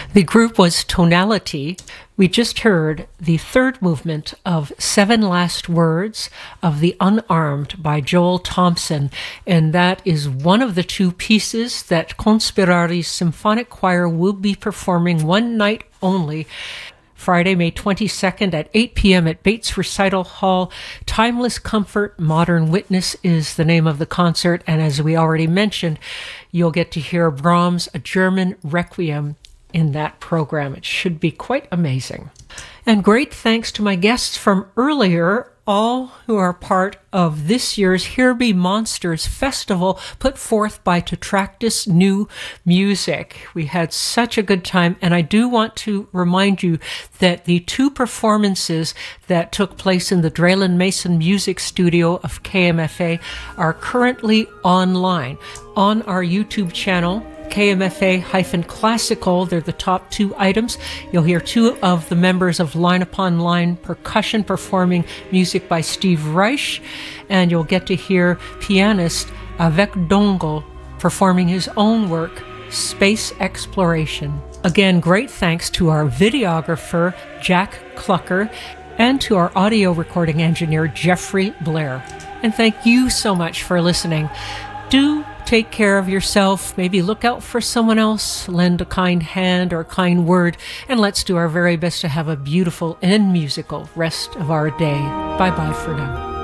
The group was Tonality. We just heard the third movement of Seven Last Words of The Unarmed by Joel Thompson, and that is one of the two pieces that Conspirari's Symphonic Choir will be performing one night only, Friday, May 22nd at 8 p.m. at Bates Recital Hall. Timeless Comfort, Modern Witness is the name of the concert, and as we already mentioned, you'll get to hear Brahms' A German Requiem in that program. It should be quite amazing. And great thanks to my guests from earlier, all who are part of this year's Here Be Monsters Festival put forth by Tetractus New Music. We had such a good time, and I do want to remind you that the two performances that took place in the Draylen Mason Music Studio of KMFA are currently online on our YouTube channel, KMFA-Classical. They're the top two items. You'll hear two of the members of Line Upon Line Percussion performing music by Steve Reich, and you'll get to hear pianist Avec Dongle performing his own work, Space Exploration. Again, great thanks to our videographer, Jack Clucker, and to our audio recording engineer, Jeffrey Blair. And thank you so much for listening. Do take care of yourself, maybe look out for someone else, lend a kind hand or a kind word, and let's do our very best to have a beautiful and musical rest of our day. Bye-bye for now.